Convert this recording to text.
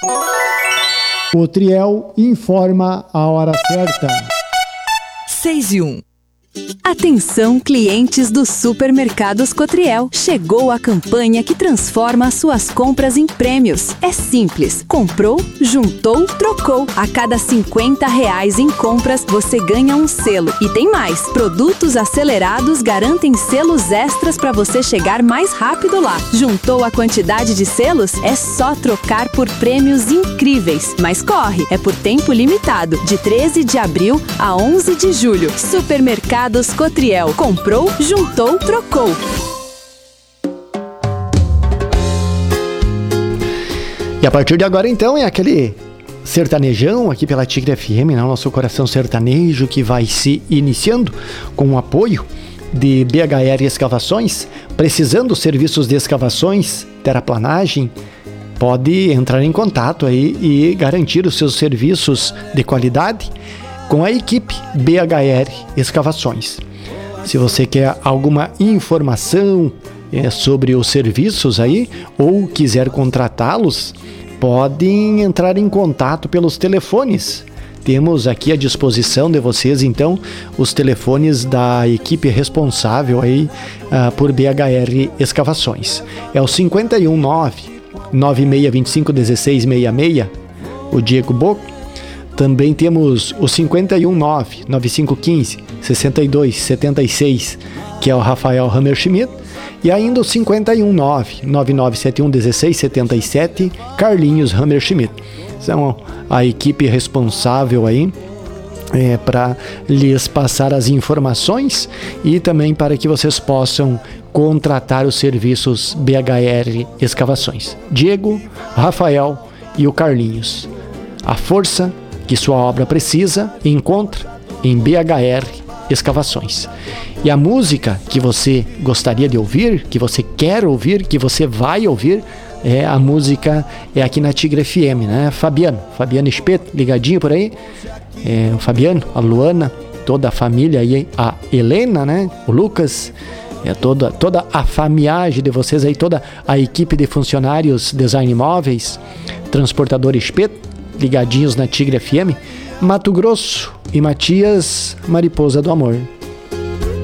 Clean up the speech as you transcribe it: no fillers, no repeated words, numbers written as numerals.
O Triel informa a hora certa. 6:01. Atenção, clientes dos supermercados Cotriel. Chegou a campanha que transforma suas compras em prêmios. É simples. Comprou, juntou, trocou. A cada R$50 em compras, você ganha um selo. E tem mais. Produtos acelerados garantem selos extras para você chegar mais rápido lá. Juntou a quantidade de selos? É só trocar por prêmios incríveis. Mas corre, é por tempo limitado. De 13 de abril a 11 de julho. Supermercados Cotriel. Comprou, juntou, trocou. E a partir de agora, então, é aquele sertanejão aqui pela Tigre FM, né? Nosso coração sertanejo que vai se iniciando com o apoio de BHR Escavações. Precisando de serviços de escavações, terraplanagem, pode entrar em contato aí e garantir os seus serviços de qualidade com a equipe BHR Escavações. Se você quer alguma informação sobre os serviços aí ou quiser contratá-los, podem entrar em contato pelos telefones. Temos aqui à disposição de vocês, então, os telefones da equipe responsável aí por BHR Escavações. É o 519-9625-1666, o Diego Boco. Também temos o 519-9515-6276, que é o Rafael Hammerschmidt. E ainda o 519-9971-1677, Carlinhos Hammerschmidt. São a equipe responsável aí para lhes passar as informações e também para que vocês possam contratar os serviços BHR Escavações. Diego, Rafael e o Carlinhos. A força que sua obra precisa, encontra em BHR Escavações. E a música que você gostaria de ouvir, que você quer ouvir, que você vai ouvir, a música é aqui na Tigre FM, né? Fabiano Espeto, ligadinho por aí. O Fabiano, a Luana, toda a família aí, a Helena, né? O Lucas, toda a famiagem de vocês aí, toda a equipe de funcionários Design Imóveis, Transportador Espeto, ligadinhos na Tigre FM, Mato Grosso e Matias, Mariposa do Amor.